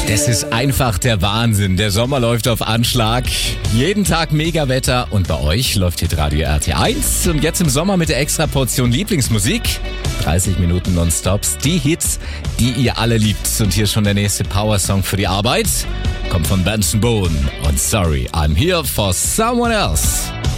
Das ist einfach der Wahnsinn. Der Sommer läuft auf Anschlag. Jeden Tag Mega-Wetter und bei euch läuft hier Radio RT1. Und jetzt im Sommer mit der extra Portion Lieblingsmusik. 30 Minuten Nonstops. Die Hits, die ihr alle liebt. Und hier schon der nächste Power-Song für die Arbeit. Kommt von Benson Boone und Sorry, I'm Here for Someone Else.